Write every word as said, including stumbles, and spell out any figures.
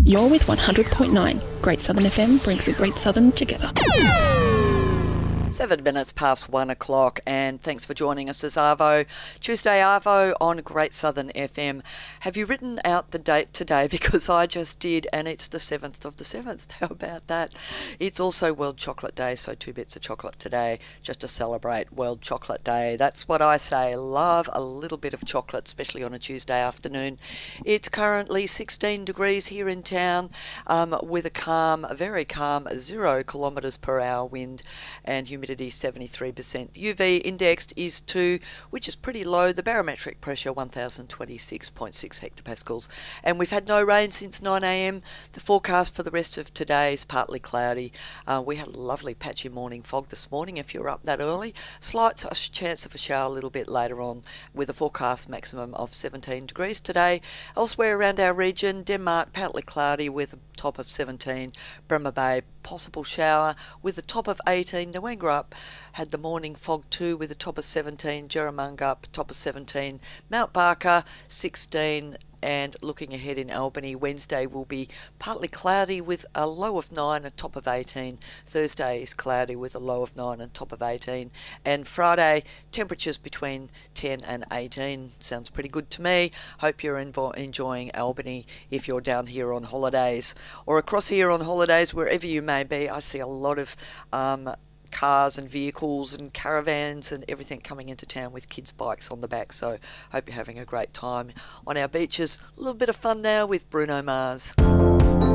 You're with one hundred point nine. Great Southern F M brings the Great Southern together. Seven minutes past one o'clock, and thanks for joining us as Arvo. Tuesday Arvo on Great Southern F M. Have you written out the date today? Because I just did, and it's the seventh of the seventh. How about that? It's also World Chocolate Day, so two bits of chocolate today just to celebrate World Chocolate Day. That's what I say. Love a little bit of chocolate, especially on a Tuesday afternoon. It's currently sixteen degrees here in town, um, with a calm, a very calm zero kilometres per hour wind, and humidity seventy-three percent. U V indexed is two, which is pretty low. The barometric pressure one thousand twenty-six point six hectopascals. And we've had no rain since nine a m. The forecast for the rest of today is partly cloudy. Uh, we had a lovely patchy morning fog this morning if you're up that early. Slight chance of a shower a little bit later on, with a forecast maximum of seventeen degrees today. Elsewhere around our region, Denmark partly cloudy with a top of seventeen. Bremer Bay, possible shower with a top of eighteen. Narangba had the morning fog too with a top of seventeen. Jerramungup, top of seventeen. Mount Barker, sixteen. And looking ahead in Albany, Wednesday will be partly cloudy with a low of nine and top of eighteen. Thursday is cloudy with a low of nine and top of eighteen. And Friday, temperatures between ten and eighteen. Sounds pretty good to me. Hope you're envo- enjoying Albany if you're down here on holidays. Or across here on holidays, wherever you may be. I see a lot of um, cars and vehicles and caravans and everything coming into town with kids' bikes on the back, so hope you're having a great time on our beaches. A little bit of fun now with Bruno Mars.